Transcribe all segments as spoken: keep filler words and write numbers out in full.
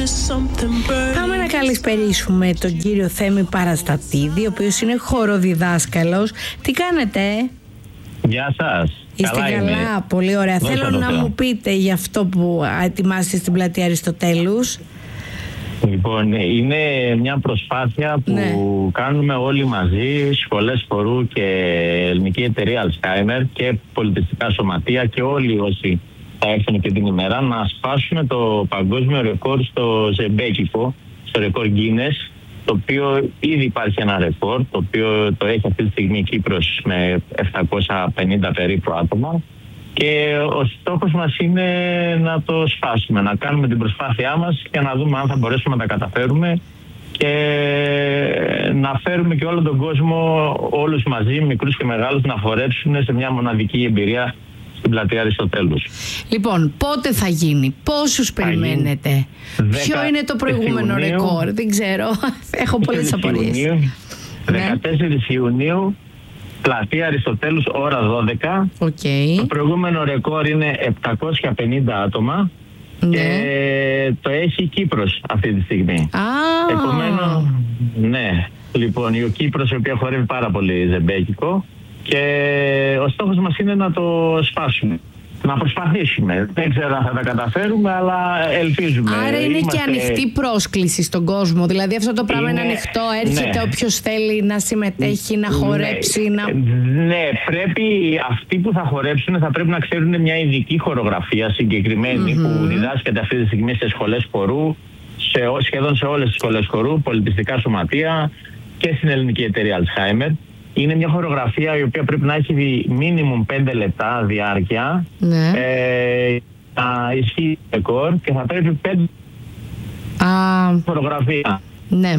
Πάμε να καλησπερίσουμε τον κύριο Θέμη Παραστατίδη, ο οποίος είναι χοροδιδάσκαλος. Τι κάνετε? Γεια σας. Είστε καλά, καλά? Πολύ ωραία. Δώσα Θέλω να θέλω. μου πείτε για αυτό που ετοιμάσετε στην πλατεία Αριστοτέλους. Λοιπόν, είναι μια προσπάθεια που ναι. κάνουμε όλοι μαζί, σχολές χορού και ελληνική εταιρεία Alzheimer και πολιτιστικά σωματεία και όλοι όσοι θα έρθουν και την ημέρα, να σπάσουμε το παγκόσμιο ρεκόρ στο ζεμπέκικο, στο ρεκόρ Guinness, το οποίο ήδη υπάρχει ένα ρεκόρ, το οποίο το έχει αυτή τη στιγμή η Κύπρος με επτακόσια πενήντα περίπου άτομα. Και ο στόχος μας είναι να το σπάσουμε, να κάνουμε την προσπάθειά μας και να δούμε αν θα μπορέσουμε να τα καταφέρουμε και να φέρουμε και όλο τον κόσμο, όλους μαζί, μικρούς και μεγάλους, να χορέψουν σε μια μοναδική εμπειρία στην πλατεία Αριστοτέλους. Λοιπόν, πότε θα γίνει, πόσους περιμένετε, ποιο είναι το προηγούμενο Ιουνίου, ρεκόρ, δεν ξέρω, έχω πολλές απορίες. δεκατέσσερις Ιουνίου, πλατεία Αριστοτέλους, ώρα δώδεκα. Okay. Το προηγούμενο ρεκόρ είναι επτακόσια πενήντα άτομα. Ναι. Και το έχει η Κύπρος αυτή τη στιγμή. Ah. Επομένως, ναι, λοιπόν, η Κύπρος, η οποία χορεύει πάρα πολύ ζεμπέκικο, και ο στόχος μας είναι να το σπάσουμε. Να προσπαθήσουμε. Δεν ξέρω αν θα τα καταφέρουμε, αλλά ελπίζουμε. Άρα είναι Είμαστε... και ανοιχτή πρόσκληση στον κόσμο. Δηλαδή αυτό το πράγμα είναι, είναι ανοιχτό. Έρχεται ναι. όποιος θέλει να συμμετέχει, να χορέψει. Ναι. Να... ναι, πρέπει αυτοί που θα χορέψουν θα πρέπει να ξέρουν μια ειδική χορογραφία συγκεκριμένη mm-hmm. που διδάσκεται αυτή τη στιγμή σε σχολές χορού, σε, σχεδόν σε όλες τις σχολές χορού, πολιτιστικά σωματεία και στην ελληνική εταιρεία Alzheimer. Είναι μια χορογραφία η οποία πρέπει να έχει μίνιμουμ πέντε λεπτά διάρκεια. Ναι. Ε, να ισχύει ρεκόρ και θα πρέπει πέντε Α, χορογραφία. Ναι.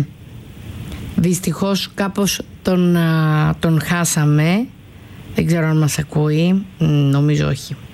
Δυστυχώς κάπως τον, τον χάσαμε. Δεν ξέρω αν μας ακούει. Νομίζω όχι.